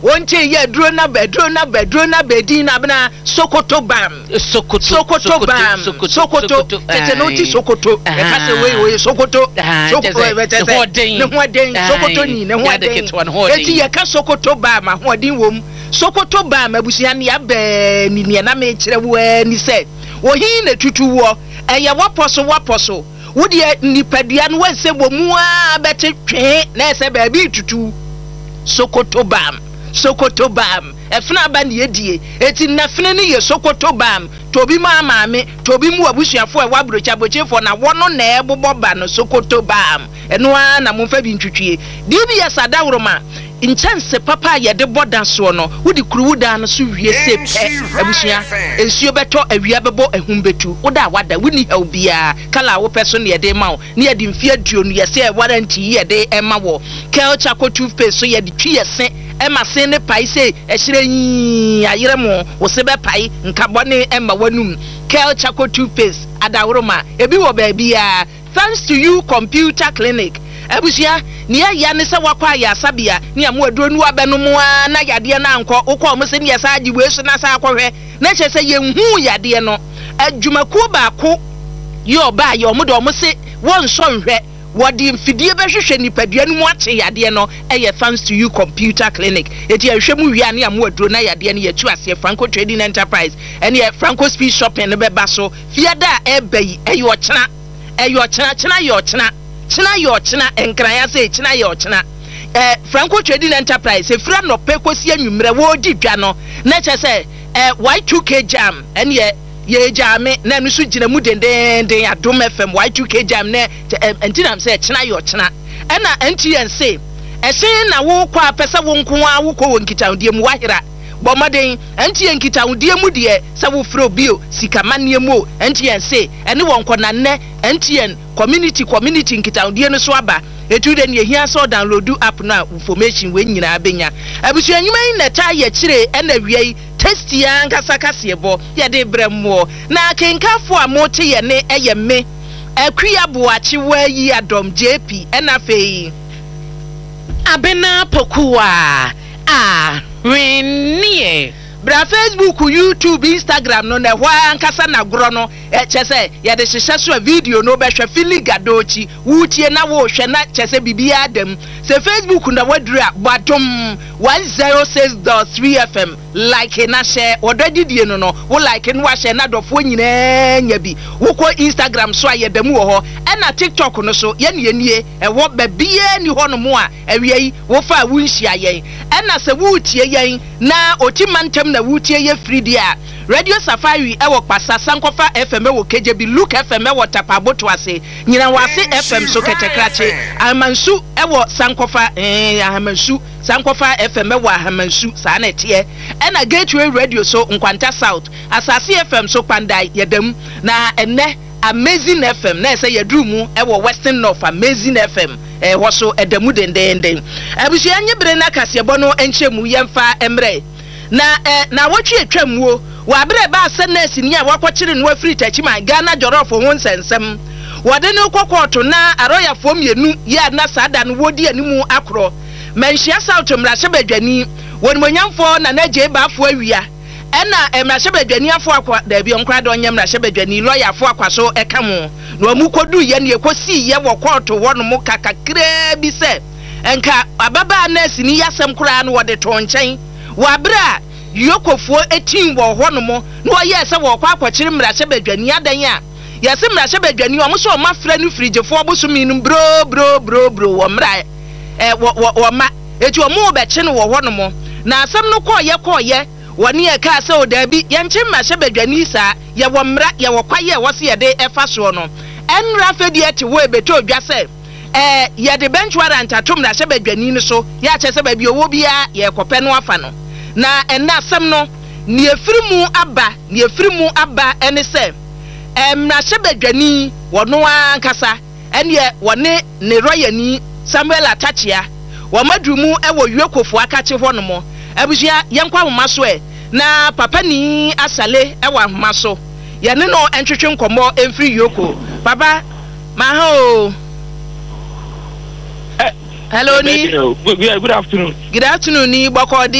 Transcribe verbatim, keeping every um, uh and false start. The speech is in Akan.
wonche ye duro na bedro na bedro na bedin na bna Sokoto bam Sokoto Sokoto bam Sokoto tete no ti Sokoto e ka se we we Sokoto Sokoto e tete ne ho den Sokoto ni ne ho den eti ye ka Sokoto bam ho den wom Sokoto bam abusia ne aba ni ne na me kire wo ani se wo hin na tutu wo eye waposo waposo wo de nipadua no wanse bo mu a bete twe na ese ba bi tutu Sokoto bam Sokoto bam efna ba ne yedie eti nafne ne ye Sokoto bam tobi ma maame tobi mu abusuafo e wabrocha bochefo na wono na ebobọ ba no Sokoto bam eno a na momfa bi ntwetwe di bi ya sadawroma inchanse papa ye de boda so no wudi kuruwuda no so wie se pe abusua ensuo beto awia bebo ehum betu woda wada wuni hew bia kala wo peso ne ye de mawo ne ye de mfia duo no ye se warranty ye de ema wo Kelcha ko toothpaste so ye de twi ye se ema se ne pai se ehyirenyi ayere mo wo se be pai nkabo ne ema wanum Kelcha ko toothpaste adawroma ebi wo ba bia thanks to you computer clinic abusia ni ya ne se wakwa ya sabia ni amu aduro nu abenu mu na yade na anko ukọ mo se ni yasa agibu esu na sa akwhwe na che se ye hu yade no adwumaku ba ko yo ba yo mo do mo se won so nhwe wodi mfidie behwehwe nipadua nu mu ache yade no eye thanks to you computer clinic eti ahwe mu wi ane amu aduro na yade no ye tu ase Franco Trading Enterprise ene ye Franco Speed Shopping ne beba so fiada ebayi eye ochena eye ochena chena ye ochena china yo china enkraya se china yo china eh Franco Trading Enterprise efra no pekosi anwumre wo didwa no na che se eh Y two K jam ene ye ye jame na no so gina mu dendenden adom F M Y two K jam na entinam se china yo china ena enti en se ehye na wo kwa apesa wo nko a wo ko wonkitawdie mu wahira bomaden enti enkitawdie mu de se wo fro bio sikamanie mu enti en se ene wonko na ne enti en community community nkitawdie no so aba etu de ne hia so download app na information we nyina abenya abusu anyuma yi na ta ye kire ena wiei test ya nkasa kasebo ye de bremmo na kenkafo a mote ye ne eye me akua boachi wa yi adom J P ena fei abena pokuwa ah Winnie bra Facebook, YouTube, Instagram no na hwa nkasa na gro no e chese ye de hihye so video no be hwe filiga dochi wutie na wo hwe na chese bibia adam se Facebook na wadura badom one oh six point three F M like na share odadi die no no wo like no wa share na dofo nyina nya bi wo ko Instagram so ayedam wo ho e na TikTok no so ye ne nie e wo babia ni ho no mo a awiei wo fa wunhia yen e na se wutie yen na otimantem na wutie ye free dia Radio Safari e wo pasa sankofa F M e wo K J B Look F M e wo tapaboto ase nyina wase F M so ketekrache amansu e wo sankofa eh amansu sankofa F M e wo amansu sa na tie e na Gateway Radio so Nkwanta South Asase F M so Pandai yedam na enne Amazing F M na say yedrumu e wo Western North Amazing F M eh wo so edamu dendenden abusu anye bre na kasebo no enchemu yemfa emre na eh na wotwe atwamwo wa bre ba senesi ni a wakwakire no afiri tachima Ghana jorofo ho nsensem wode ne kokoto na aroya fo mienu ya na sada no wodi animu akro manhia South mrahye badwani wonmonyamfo na na je ba afo awia ena emrahye badwani afo akwa da bi onkra do nyam mrahye badwani lawyer afo akwa so eka mo na mu kodu ye ne ekosi ye wo koto wono mu kakakra bi se enka ababa nesi ni yasem kura no wode to nchen wabra yokofuo etin wo honomo no ye se wo kwa akwakire mrahye badwani adan a yase mrahye badwani o mo so ma fra no frigefo obosumi no bro bro bro bro wo mra eh wo ma eti o mo be kye no wo honomo na asem no ko ye ko ye woni e ka se o da bi ye nche mrahye badwani sa ye wo mra ye wo kwaye wo se ye de efa so no enra fedi eti wo ebeto odwa se eh ye de bench warrant atom mrahye badwani no so ya che se ba bi owo bia ye kope no afa no na ena asem no ne efirimu aba ne efirimu aba ene se emrahye badwani wono ankasa ene wone ne royani Samuel Atachia wo madumu e wo Yekofo akache honomo abusia yenkwa homa so e na papa ni asale e wa homa so ye ne no entwetwe nkomo emfiri Yoko papa ma ha o hello ni good, good afternoon good afternoon ni boko